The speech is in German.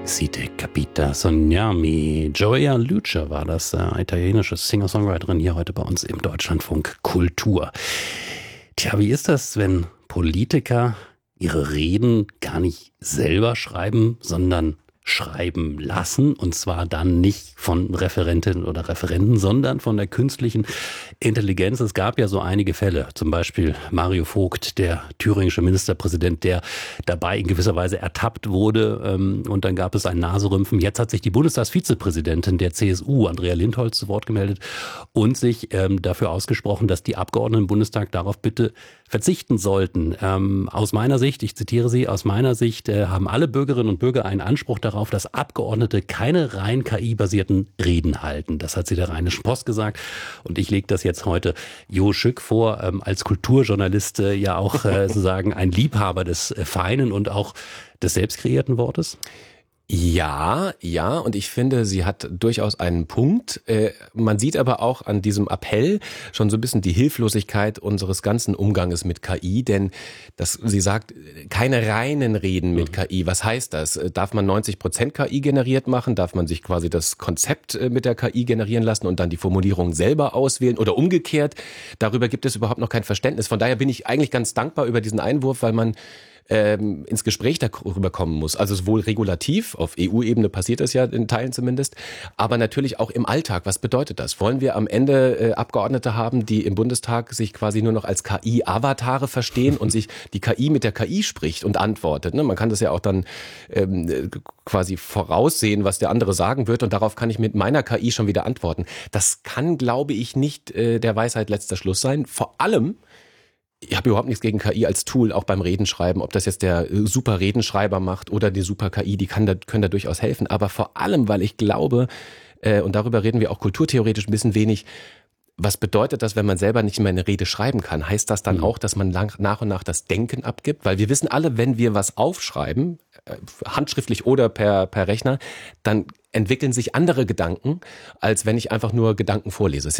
Site capita sognami. Gioia Lucia war das, italienische Singer-Songwriterin hier heute bei uns im Deutschlandfunk Kultur. Tja, wie ist das, wenn Politiker ihre Reden gar nicht selber schreiben, sondern schreiben lassen, und zwar dann nicht von Referentinnen oder Referenten, sondern von der künstlichen Intelligenz. Es gab ja so einige Fälle, zum Beispiel Mario Vogt, der thüringische Ministerpräsident, der dabei in gewisser Weise ertappt wurde, und dann gab es ein Naserümpfen. Jetzt hat sich die Bundestagsvizepräsidentin der CSU, Andrea Lindholz, zu Wort gemeldet und sich dafür ausgesprochen, dass die Abgeordneten im Bundestag darauf bitte verzichten sollten. Aus meiner Sicht, ich zitiere sie, aus meiner Sicht haben alle Bürgerinnen und Bürger einen Anspruch darauf, dass Abgeordnete keine rein KI-basierten Reden halten. Das hat sie der Rheinischen Post gesagt. Und ich lege das jetzt heute Jo Schück vor, als Kulturjournalist ja auch sozusagen ein Liebhaber des Feinen und auch des selbst kreierten Wortes. Ja, und ich finde, sie hat durchaus einen Punkt. Man sieht aber auch an diesem Appell schon so ein bisschen die Hilflosigkeit unseres ganzen Umganges mit KI, denn sie sagt, keine reinen Reden mit KI. Was heißt das? Darf man 90% KI generiert machen? Darf man sich quasi das Konzept mit der KI generieren lassen und dann die Formulierung selber auswählen oder umgekehrt? Darüber gibt es überhaupt noch kein Verständnis. Von daher bin ich eigentlich ganz dankbar über diesen Einwurf, weil man ins Gespräch darüber kommen muss. Also sowohl regulativ, auf EU-Ebene passiert das ja in Teilen zumindest, aber natürlich auch im Alltag. Was bedeutet das? Wollen wir am Ende Abgeordnete haben, die im Bundestag sich quasi nur noch als KI-Avatare verstehen und sich die KI mit der KI spricht und antwortet? Ne? Man kann das ja auch dann quasi voraussehen, was der andere sagen wird, und darauf kann ich mit meiner KI schon wieder antworten. Das kann, glaube ich, nicht der Weisheit letzter Schluss sein. Vor allem, ich habe überhaupt nichts gegen KI als Tool, auch beim Redenschreiben, ob das jetzt der super Redenschreiber macht oder die super KI, die können da durchaus helfen. Aber vor allem, weil ich glaube, und darüber reden wir auch kulturtheoretisch ein bisschen wenig, was bedeutet das, wenn man selber nicht mehr eine Rede schreiben kann? Heißt das dann auch, dass man nach und nach das Denken abgibt? Weil wir wissen alle, wenn wir was aufschreiben, handschriftlich oder per Rechner, dann entwickeln sich andere Gedanken, als wenn ich einfach nur Gedanken vorlese.